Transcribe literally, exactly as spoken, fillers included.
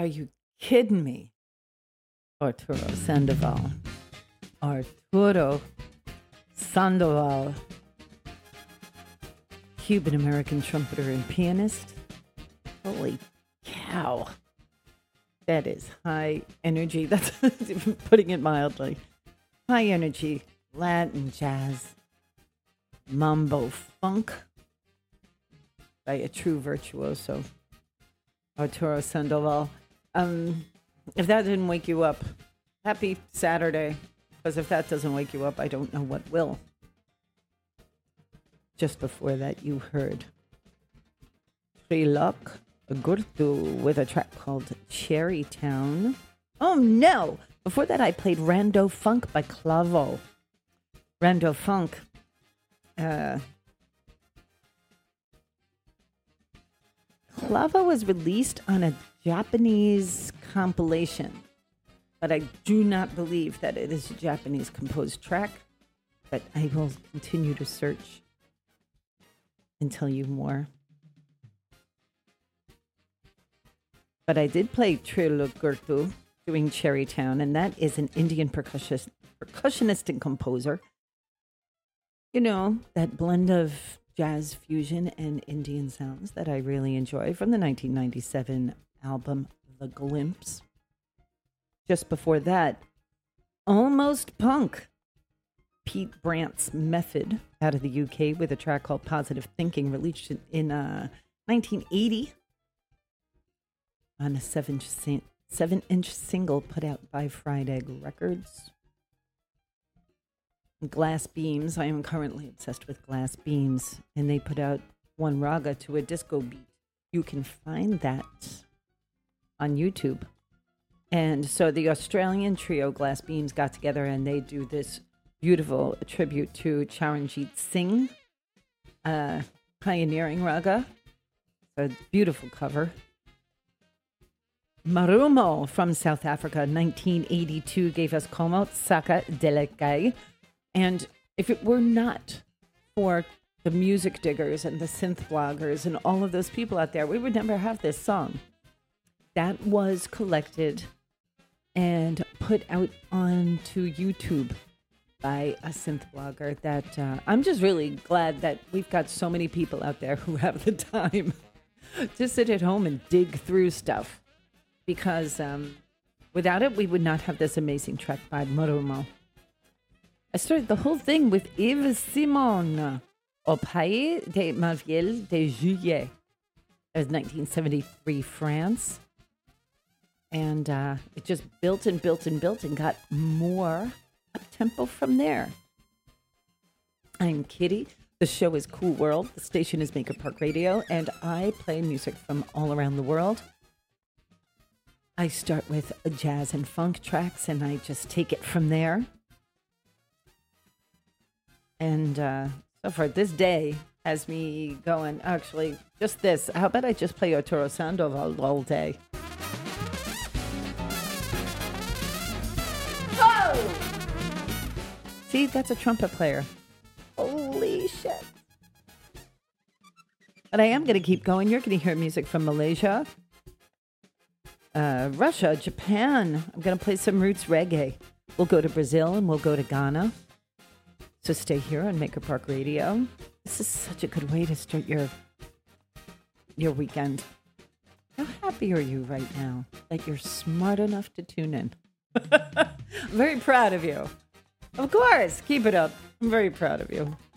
Are you kidding me? Arturo Sandoval. Arturo Sandoval. Cuban-American trumpeter and pianist. Holy cow. That is high energy. That's putting it mildly. High energy, Latin jazz, mambo funk by a true virtuoso, Arturo Sandoval. Um, if that didn't wake you up, happy Saturday. Because if that doesn't wake you up, I don't know what will. Just before that, you heard Trilok Gurtu with a track called Cherry Town. Oh no! Before that, I played Rando Funk by Clavo. Rando Funk. Uh, Clavo was released on a Japanese compilation, but I do not believe that it is a Japanese composed track. But I will continue to search and tell you more. But I did play Trilok Gurtu doing Cherry Town, and that is an Indian percussionist, percussionist and composer. You know, that blend of jazz fusion and Indian sounds that I really enjoy from the nineteen ninety-seven album The Glimpse. Just before that, Almost Punk. Pete Brandt's Method out of the U K with a track called Positive Thinking, released in uh, nineteen eighty on a seven-inch seven-inch single put out by Fried Egg Records. Glass Beams. I am currently obsessed with Glass Beams, and they put out one raga to a disco beat. You can find that on YouTube. And so the Australian trio Glass Beams got together, and they do this beautiful tribute to Charanjit Singh, uh, pioneering raga. A beautiful cover. Marumo from South Africa, nineteen eighty-two, gave us Como Saka Delekai. And if it were not for the music diggers and the synth bloggers and all of those people out there, we would never have this song. That was collected and put out onto YouTube by a synth blogger that uh, I'm just really glad that we've got so many people out there who have the time to sit at home and dig through stuff. Because um, without it, we would not have this amazing track by Marumo. I started the whole thing with Yves Simon, Au Pays des Merveilles de Juillet. That was nineteen seventy-three France. And uh, it just built and built and built and got more up-tempo from there. I'm Kitty. The show is Cool World. The station is Maker Park Radio. And I play music from all around the world. I start with jazz and funk tracks, and I just take it from there. And uh, so far, this day has me going, actually, just this. How about I just play Arturo Sandoval all day? Oh! See, that's a trumpet player. Holy shit. But I am going to keep going. You're going to hear music from Malaysia. Uh, Russia, Japan. I'm going to play some roots reggae. We'll go to Brazil and we'll go to Ghana. So stay here on Maker Park Radio. This is such a good way to start your your weekend. How happy are you right now that you're smart enough to tune in? I'm very proud of you. Of course, keep it up. I'm very proud of you.